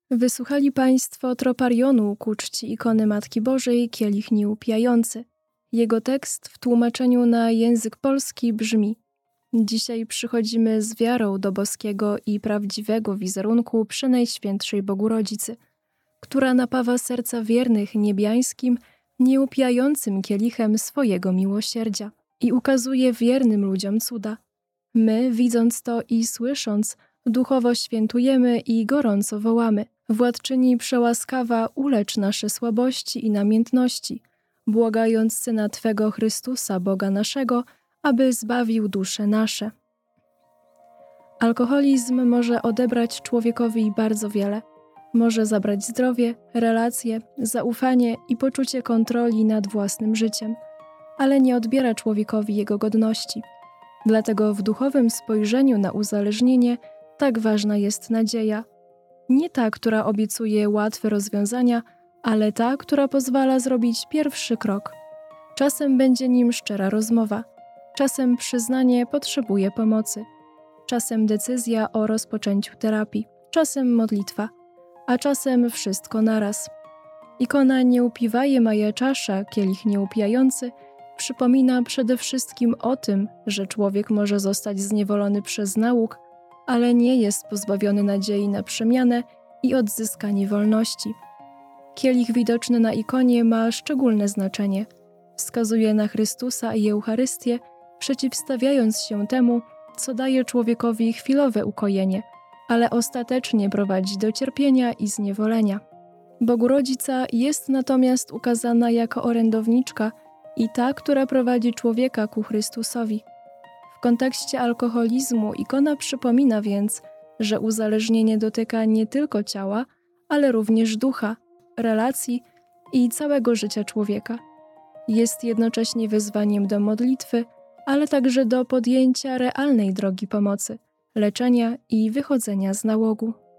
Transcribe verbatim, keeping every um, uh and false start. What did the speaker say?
Wysłuchali Państwo troparionu ku czci ikony Matki Bożej Kielich Nieupijający. Jego tekst w tłumaczeniu na język polski brzmi: Dzisiaj przychodzimy z wiarą do boskiego i prawdziwego wizerunku Przenajświętszej Bogurodzicy, która napawa serca wiernych niebiańskim, nieupijającym kielichem swojego miłosierdzia i ukazuje wiernym ludziom cuda. My, widząc to i słysząc, duchowo świętujemy i gorąco wołamy: Władczyni przełaskawa, ulecz nasze słabości i namiętności, błagając Syna Twego Chrystusa, Boga naszego, aby zbawił dusze nasze. Alkoholizm może odebrać człowiekowi bardzo wiele. Może zabrać zdrowie, relacje, zaufanie i poczucie kontroli nad własnym życiem, ale nie odbiera człowiekowi jego godności. Dlatego w duchowym spojrzeniu na uzależnienie tak ważna jest nadzieja. Nie ta, która obiecuje łatwe rozwiązania, ale ta, która pozwala zrobić pierwszy krok. Czasem będzie nim szczera rozmowa, czasem przyznanie potrzebuje pomocy, czasem decyzja o rozpoczęciu terapii, czasem modlitwa, a czasem wszystko naraz. Ikona Nieupiwaje Maja Czasza, kielich nieupijający, przypomina przede wszystkim o tym, że człowiek może zostać zniewolony przez nauk, ale nie jest pozbawiony nadziei na przemianę i odzyskanie wolności. Kielich widoczny na ikonie ma szczególne znaczenie. Wskazuje na Chrystusa i Eucharystię, przeciwstawiając się temu, co daje człowiekowi chwilowe ukojenie, ale ostatecznie prowadzi do cierpienia i zniewolenia. Bogurodzica jest natomiast ukazana jako orędowniczka i ta, która prowadzi człowieka ku Chrystusowi. W kontekście alkoholizmu ikona przypomina więc, że uzależnienie dotyka nie tylko ciała, ale również ducha, relacji i całego życia człowieka. Jest jednocześnie wezwaniem do modlitwy, ale także do podjęcia realnej drogi pomocy, leczenia i wychodzenia z nałogu.